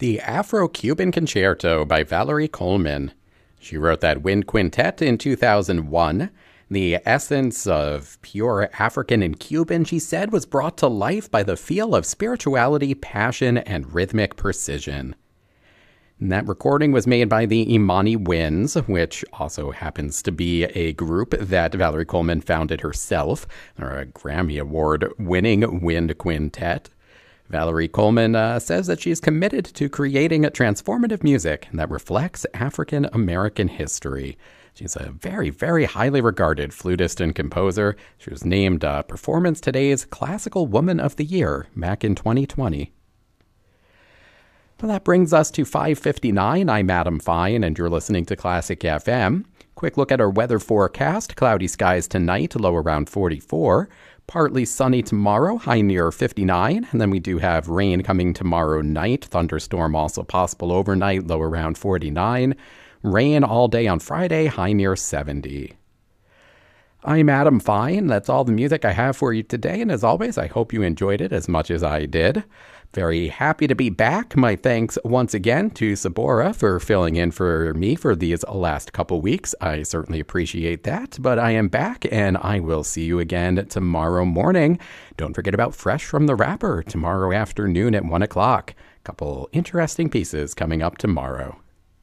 The Afro-Cuban Concerto by Valerie Coleman. She wrote that wind quintet in 2001. The essence of pure African and Cuban, she said, was brought to life by the feel of spirituality, passion, and rhythmic precision. And that recording was made by the Imani Winds, which also happens to be a group that Valerie Coleman founded herself. They're a Grammy Award-winning wind quintet. Valerie Coleman says that she's committed to creating transformative music that reflects African American history. She's a very, very highly regarded flutist and composer. She was named Performance Today's Classical Woman of the Year back in 2020. Well, that brings us to 5:59. I'm Adam Fine, and you're listening to Classic FM. Quick look at our weather forecast. Cloudy skies tonight, low around 44. Partly sunny tomorrow, high near 59. And then we do have rain coming tomorrow night. Thunderstorm also possible overnight, low around 49. Rain all day on Friday, high near 70. I'm Adam Fine. That's all the music I have for you today. And as always, I hope you enjoyed it as much as I did. Very happy to be back. My thanks once again to Sabora for filling in for me for these last couple weeks. I certainly appreciate that, but I am back and I will see you again tomorrow morning. Don't forget about Fresh from the Rapper tomorrow afternoon at 1 o'clock. Couple interesting pieces coming up tomorrow.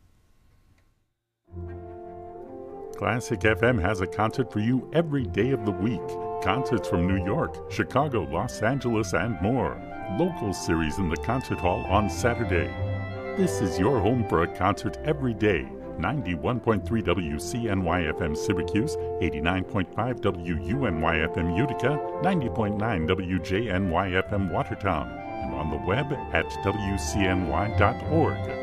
Classic FM has a concert for you every day of the week. Concerts from New York, Chicago, Los Angeles, and more. Local series in the concert hall on Saturday. This is your home for a concert every day. 91.3 WCNY-FM Syracuse, 89.5 WUNY-FM Utica, 90.9 WJNY-FM Watertown, and on the web at WCNY.org.